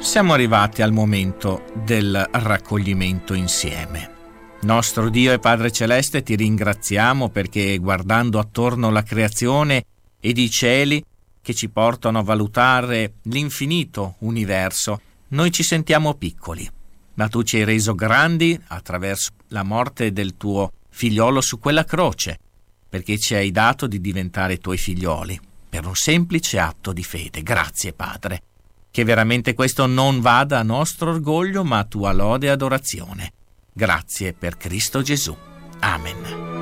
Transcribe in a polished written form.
Siamo arrivati al momento del raccoglimento insieme. Nostro Dio e Padre Celeste, ti ringraziamo perché guardando attorno la creazione ed i cieli che ci portano a valutare l'infinito universo, noi ci sentiamo piccoli, ma tu ci hai reso grandi attraverso la morte del tuo figliolo su quella croce, perché ci hai dato di diventare tuoi figlioli per un semplice atto di fede. Grazie, Padre. Che veramente questo non vada a nostro orgoglio, ma a tua lode e adorazione. Grazie per Cristo Gesù. Amen.